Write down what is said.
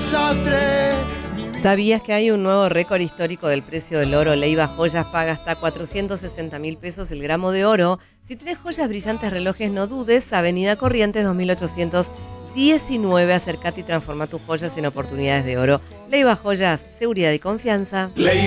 desastre. ¿Sabías que hay un nuevo récord histórico del precio del oro? Leiva Joyas paga hasta 460.000 pesos el gramo de oro. Si tenés joyas, brillantes, relojes, no dudes. Avenida Corrientes 2819. Acércate y transforma tus joyas en oportunidades de oro. Leiva Joyas, seguridad y confianza.